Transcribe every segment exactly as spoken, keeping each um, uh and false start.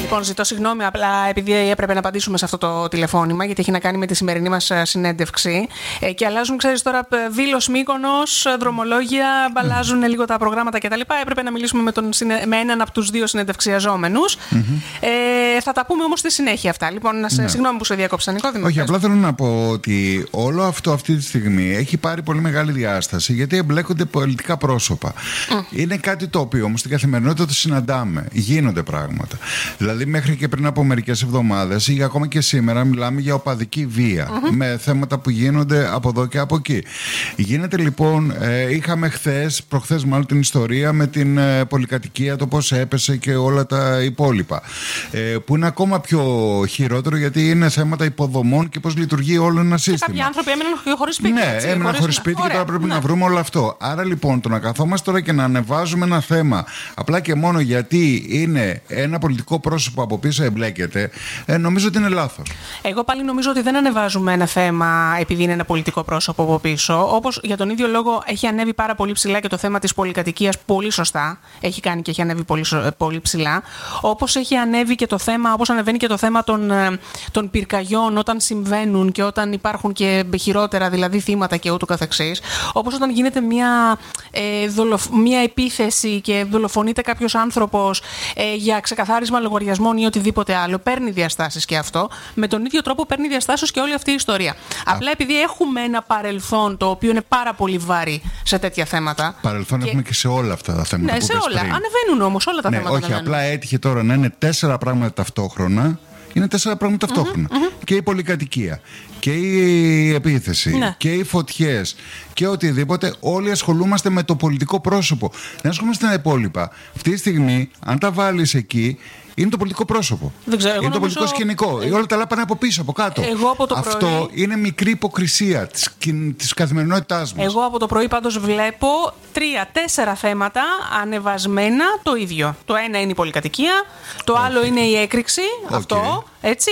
Λοιπόν, ζητώ συγγνώμη, απλά επειδή έπρεπε να απαντήσουμε σε αυτό το τηλεφώνημα, γιατί έχει να κάνει με τη σημερινή μας συνέντευξη. Ε, και αλλάζουν, ξέρεις τώρα, Βήλος, Μύκονος, δρομολόγια, αλλάζουν mm. λίγο τα προγράμματα κτλ. Έπρεπε να μιλήσουμε με, τον, με έναν από τους δύο συνεντευξιαζόμενους. Mm-hmm. Ε, θα τα πούμε όμως στη συνέχεια αυτά. Λοιπόν, να σε, ναι. συγγνώμη που σε διακόψα, Νικό. Όχι, απλά θέλω να πω ότι όλο αυτό αυτή τη στιγμή έχει πάρει πολύ μεγάλη διάσταση, γιατί εμπλέκονται πολιτικά πρόσωπα. Mm. Είναι κάτι το οποίο όμως στην καθημερινότητα το συναντάμε. Γίνονται πράγματα. Δηλαδή, μέχρι και πριν από μερικές εβδομάδες ή ακόμα και σήμερα, μιλάμε για οπαδική βία. Mm-hmm. Με θέματα που γίνονται από εδώ και από εκεί. Γίνεται λοιπόν, ε, είχαμε χθες, προχθές μάλλον, την ιστορία με την ε, πολυκατοικία, το πώς έπεσε και όλα τα υπόλοιπα. Ε, που είναι ακόμα πιο χειρότερο, γιατί είναι θέματα υποδομών και πώς λειτουργεί όλο ένα σύστημα. Και κάποιοι άνθρωποι έμειναν χωρίς σπίτι. Ναι, έτσι, έμειναν χωρίς σπίτι και τώρα πρέπει ναι. να βρούμε όλο αυτό. Άρα λοιπόν, το να καθόμαστε τώρα και να ανεβάζουμε ένα θέμα απλά και μόνο γιατί είναι ένα πολιτικό πρόσωπο από πίσω εμπλέκεται, ε, νομίζω ότι είναι λάθος. Εγώ πάλι νομίζω ότι δεν ανεβάζουμε ένα θέμα επειδή είναι ένα πολιτικό πρόσωπο από πίσω. Όπως για τον ίδιο λόγο έχει ανέβει πάρα πολύ ψηλά και το θέμα της πολυκατοικίας, πολύ σωστά. Έχει κάνει και έχει ανέβει πολύ, πολύ ψηλά. Όπως έχει ανέβει και το θέμα, όπως ανεβαίνει και το θέμα των, των πυρκαγιών όταν συμβαίνουν και όταν υπάρχουν και χειρότερα, δηλαδή θύματα και ούτω καθεξής. Όπως όταν γίνεται μια, ε, δολοφ, μια επίθεση και δολοφονείται κάποιος άνθρωπος ε, για ξεκαθάρισμα λογαριασμών ή οτιδήποτε άλλο. Παίρνει διαστάσεις και αυτό. Με τον ίδιο τρόπο παίρνει διαστάσεις και όλη αυτή η ιστορία. Α. Απλά επειδή έχουμε ένα παρελθόν το οποίο είναι πάρα πολύ βαρύ σε τέτοια θέματα. Παρελθόν και... έχουμε και σε όλα αυτά τα θέματα. Ναι, που σε όλα. Πριν. Ανεβαίνουν όμως όλα τα ναι, θέματα. Όχι, ανεβαίνουν. Απλά έτυχε τώρα να είναι τέσσερα πράγματα ταυτόχρονα. Είναι τέσσερα πράγματα ταυτόχρονα. Mm-hmm, mm-hmm. Και η πολυκατοικία, και η επίθεση, ναι. και οι φωτιές, και οτιδήποτε. Όλοι ασχολούμαστε με το πολιτικό πρόσωπο. Δεν ασχολούμαστε με τα υπόλοιπα. Αυτή τη στιγμή, αν τα βάλεις εκεί, είναι το πολιτικό πρόσωπο. Δεν ξέρω, είναι το νομίζω... πολιτικό σκηνικό. Ε... Όλα τα άλλα πάνε από πίσω, από κάτω. Εγώ από το Αυτό πρωί... είναι μικρή υποκρισία της, της καθημερινότητάς μας. Εγώ από το πρωί πάντως βλέπω τρία-τέσσερα θέματα ανεβασμένα το ίδιο. Το ένα είναι η πολυκατοικία, το okay. άλλο είναι η έκρηξη, okay. αυτό, έτσι.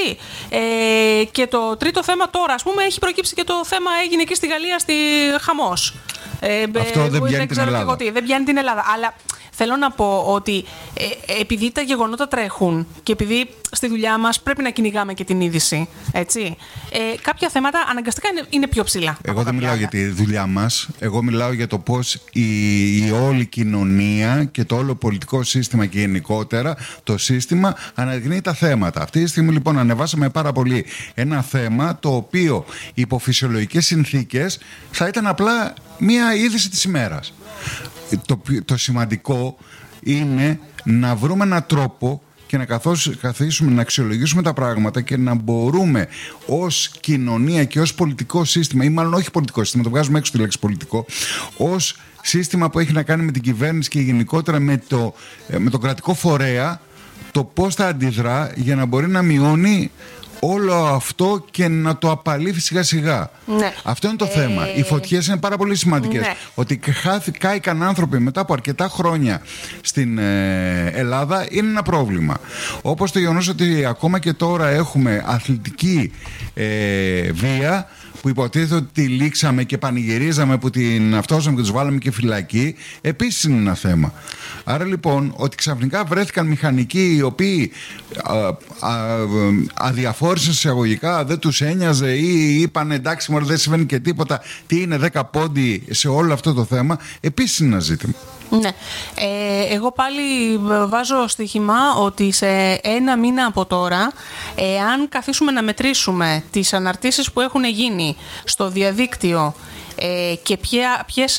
Ε, και το τρίτο θέμα τώρα, ας πούμε, έχει προκύψει και το θέμα, έγινε εκεί στη Γαλλία, στη χαμός. Ε, Αυτό δεν πιάνει δεν την Ελλάδα. Τι, δεν πιάνει την Ελλάδα, αλλά... Θέλω να πω ότι ε, επειδή τα γεγονότα τρέχουν και επειδή στη δουλειά μας πρέπει να κυνηγάμε και την είδηση, έτσι, ε, κάποια θέματα αναγκαστικά είναι, είναι πιο ψηλά. Εγώ δεν μιλάω για τη δουλειά μας. Εγώ μιλάω για το πώς η, η όλη κοινωνία και το όλο πολιτικό σύστημα και γενικότερα το σύστημα αναδεικνύει τα θέματα. Αυτή τη στιγμή λοιπόν ανεβάσαμε πάρα πολύ ένα θέμα το οποίο υπό φυσιολογικές συνθήκες θα ήταν απλά μία είδηση της ημέρας. Το, το σημαντικό είναι να βρούμε έναν τρόπο και να καθίσουμε να αξιολογήσουμε τα πράγματα και να μπορούμε ως κοινωνία και ως πολιτικό σύστημα, ή μάλλον όχι πολιτικό σύστημα, το βγάζουμε έξω τη λέξη πολιτικό, ως σύστημα που έχει να κάνει με την κυβέρνηση και γενικότερα με το, με το κρατικό φορέα, το πώς θα αντιδρά για να μπορεί να μειώνει όλο αυτό και να το απαλείφει σιγά σιγά. Ναι. Αυτό είναι το ε... θέμα. Οι φωτιές είναι πάρα πολύ σημαντικές. Ναι. Ότι κάηκαν άνθρωποι μετά από αρκετά χρόνια στην ε, Ελλάδα είναι ένα πρόβλημα. Όπως το γεγονός ότι ακόμα και τώρα έχουμε αθλητική ε, βία, που υποτίθεται ότι τη λήξαμε και πανηγυρίζαμε που την αυτόσαμε και τους βάλαμε και φυλακή, επίσης είναι ένα θέμα. Άρα λοιπόν, ότι ξαφνικά βρέθηκαν μηχανικοί οι οποίοι α, α, αδιαφόρησαν εισαγωγικά, δεν τους ένοιαζε ή είπαν εντάξει μωρέ δεν συμβαίνει και τίποτα, τι είναι δέκα πόντι σε όλο αυτό το θέμα, επίσης είναι ένα ζήτημα. Ναι. Ε, εγώ πάλι βάζω στοίχημα ότι σε ένα μήνα από τώρα, εάν καθίσουμε να μετρήσουμε τις αναρτήσεις που έχουν γίνει στο διαδίκτυο ε, και ποια, ποιες,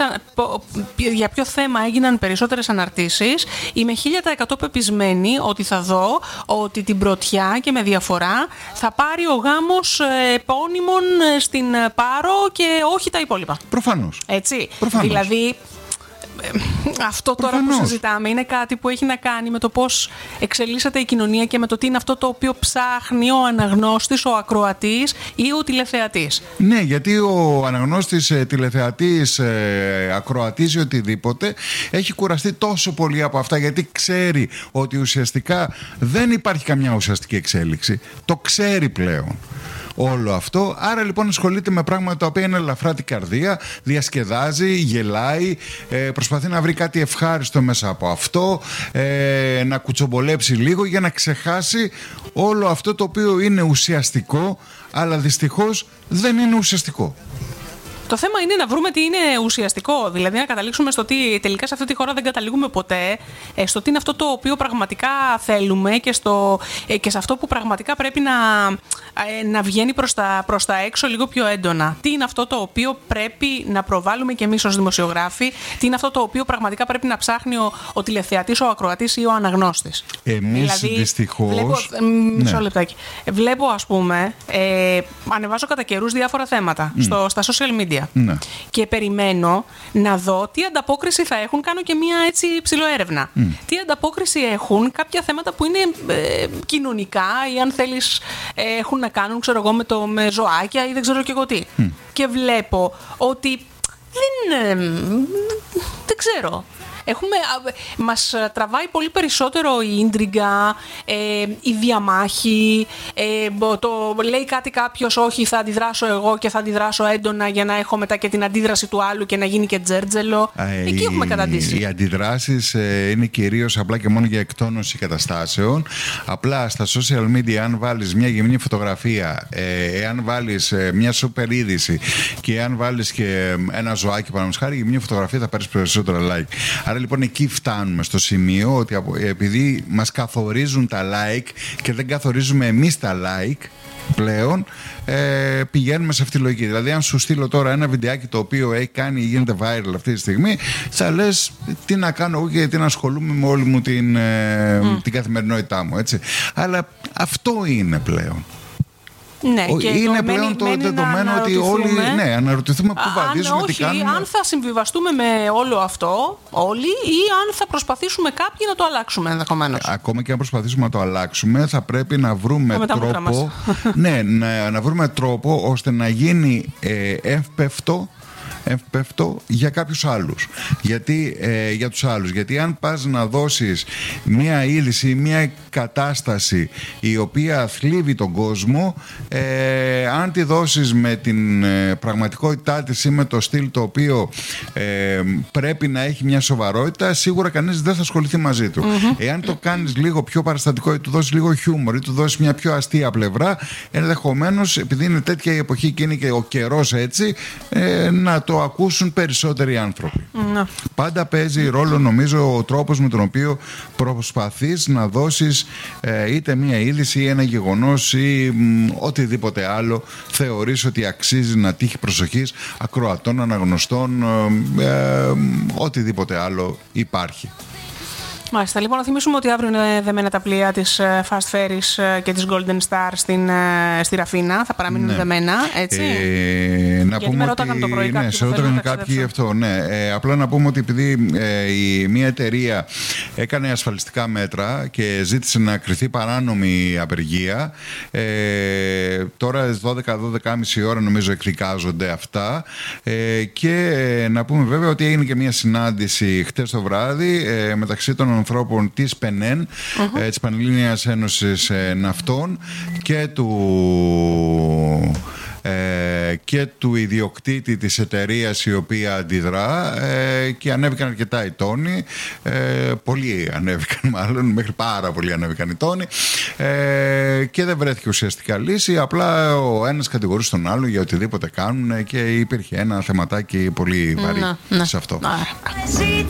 για ποιο θέμα έγιναν περισσότερες αναρτήσεις, είμαι χίλια τοις εκατό πεπισμένη ότι θα δω ότι την πρωτιά και με διαφορά θα πάρει ο γάμος επώνυμων στην Πάρο και όχι τα υπόλοιπα. Προφανώς. Έτσι. Προφανώς. Δηλαδή... Αυτό τώρα Προφανώς. που συζητάμε είναι κάτι που έχει να κάνει με το πώς εξελίσσεται η κοινωνία και με το τι είναι αυτό το οποίο ψάχνει ο αναγνώστης, ο ακροατής ή ο τηλεθεατής. Ναι, γιατί ο αναγνώστης, τηλεθεατής, ακροατής ή οτιδήποτε έχει κουραστεί τόσο πολύ από αυτά, γιατί ξέρει ότι ουσιαστικά δεν υπάρχει καμιά ουσιαστική εξέλιξη. Το ξέρει πλέον. όλο αυτό. Άρα λοιπόν ασχολείται με πράγματα τα οποία είναι ελαφρά την καρδία, διασκεδάζει, γελάει, ε, προσπαθεί να βρει κάτι ευχάριστο μέσα από αυτό, ε, να κουτσομπολέψει λίγο για να ξεχάσει όλο αυτό το οποίο είναι ουσιαστικό, αλλά δυστυχώς δεν είναι ουσιαστικό. Το θέμα είναι να βρούμε τι είναι ουσιαστικό. Δηλαδή να καταλήξουμε στο ότι τελικά σε αυτή τη χώρα δεν καταλήγουμε ποτέ, στο τι είναι αυτό το οποίο πραγματικά θέλουμε και, στο, και σε αυτό που πραγματικά πρέπει να, να βγαίνει προς τα, προς τα έξω λίγο πιο έντονα. Τι είναι αυτό το οποίο πρέπει να προβάλλουμε και εμείς ως δημοσιογράφοι, τι είναι αυτό το οποίο πραγματικά πρέπει να ψάχνει ο, ο τηλεθεατής, ο ακροατής ή ο αναγνώστης. Εμείς δηλαδή, δυστυχώς... Βλέπω, μισό ναι. λεπτάκι. Βλέπω, ας πούμε, ε, ανεβάζω κατά καιρούς διάφορα θέματα mm. στο, στα social media. Ναι. Και περιμένω να δω τι ανταπόκριση θα έχουν. Κάνω και μία έτσι ψηλοέρευνα. Mm. Τι ανταπόκριση έχουν κάποια θέματα που είναι ε, κοινωνικά ή αν θέλεις ε, έχουν να κάνουν, ξέρω εγώ, με, το, με ζωάκια ή δεν ξέρω και εγώ τι. Mm. Και βλέπω ότι δεν, ε, δεν ξέρω. Έχουμε, μας τραβάει πολύ περισσότερο η ίντριγκα, ε, η διαμάχη, ε, το λέει κάτι κάποιος, όχι θα αντιδράσω εγώ και θα αντιδράσω έντονα για να έχω μετά και την αντίδραση του άλλου και να γίνει και τζέρτζελο. Ε, Εκεί έχουμε καταντήσει. Οι αντιδράσεις ε, είναι κυρίως απλά και μόνο για εκτόνωση καταστάσεων. Απλά στα social media, αν βάλεις μια γυμνή φωτογραφία, ε, εάν βάλεις ε, μια σούπερ είδηση και αν βάλεις και ένα ζωάκι, παραδείγματος χάρη, η γυμνή φωτογραφία θα πάρεις περισσότερα like. Άρα λοιπόν εκεί φτάνουμε στο σημείο ότι επειδή μας καθορίζουν τα like και δεν καθορίζουμε εμείς τα like πλέον, ε, πηγαίνουμε σε αυτή τη λογική. Δηλαδή αν σου στείλω τώρα ένα βιντεάκι το οποίο έχει κάνει, γίνεται viral αυτή τη στιγμή, θα λες τι να κάνω εγώ και τι να ασχολούμαι με όλη μου την, ε, mm. την καθημερινότητά μου, έτσι. Αλλά αυτό είναι πλέον. Ναι, και είναι το πλέον μένει, το μένει δεδομένο ότι όλοι ναι, αναρωτηθούμε πού βαδίζουμε, όχι, τι κάνουμε. Αν θα συμβιβαστούμε με όλο αυτό όλοι ή αν θα προσπαθήσουμε κάποιοι να το αλλάξουμε ενδεχομένως. Ακόμα και αν προσπαθήσουμε να το αλλάξουμε, θα πρέπει να βρούμε τρόπο ναι, να, να βρούμε τρόπο ώστε να γίνει ε, εύπευτο εύπευτο για κάποιους άλλους. Γιατί, ε, για τους άλλους. Γιατί αν πας να δώσεις μία είδηση, μία κατάσταση η οποία θλίβει τον κόσμο, ε, αν τη δώσεις με την ε, πραγματικότητά της ή με το στυλ το οποίο ε, πρέπει να έχει μια σοβαρότητα, σίγουρα κανείς δεν θα ασχοληθεί μαζί του. Mm-hmm. Εάν το κάνεις λίγο πιο παραστατικό ή του δώσεις λίγο χιούμορ ή του δώσεις μια πιο αστεία πλευρά, ενδεχομένως, επειδή είναι τέτοια η εποχή και είναι και ο καιρός έτσι, ε, να το ακούσουν περισσότεροι άνθρωποι. Mm. Πάντα παίζει ρόλο, νομίζω, ο τρόπος με τον οποίο προσπαθείς να δώσεις ε, είτε μία είδηση ή ένα γεγονός ή μ, οτιδήποτε άλλο θεωρείς ότι αξίζει να τύχει προσοχής ακροατών, αναγνωστών, ε, ε, οτιδήποτε άλλο υπάρχει. Μάλιστα. Λοιπόν, να θυμίσουμε ότι αύριο είναι δεμένα τα πλοία της Fast Ferries και της Golden Star στην, στη Ραφίνα. Θα παραμείνουν ναι. δεμένα, έτσι. Ε, να Γιατί με ρώταγαν το πρωί ναι, σε ρώταγαν κάποιοι αυτό. Ναι. Ε, απλά να πούμε ότι επειδή ε, η, μια εταιρεία έκανε ασφαλιστικά μέτρα και ζήτησε να κριθεί παράνομη απεργία, ε, τώρα δώδεκα δώδεκα και μισή ώρα νομίζω εκδικάζονται αυτά. Ε, και ε, να πούμε βέβαια ότι έγινε και μια συνάντηση χτες το βράδυ ε, μεταξύ των ανθρώπων της ΠΕΝΕΝ, uh-huh. ε, της Πανελλήνιας Ένωσης ε, Ναυτών και του, ε, και του ιδιοκτήτη της εταιρείας η οποία αντιδρά ε, και ανέβηκαν αρκετά οι τόνοι, ε, πολλοί ανέβηκαν μάλλον, μέχρι πάρα πολλοί ανέβηκαν οι τόνοι ε, και δεν βρέθηκε ουσιαστικά λύση, απλά ο ένας κατηγορούσε τον άλλο για οτιδήποτε κάνουν και υπήρχε ένα θεματάκι πολύ βαρύ να, να. σε αυτό.